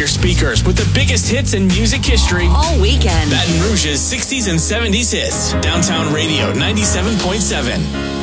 your speakers with the biggest hits in music history all weekend. Baton Rouge's 60s and 70s hits. Downtown Radio 97.7.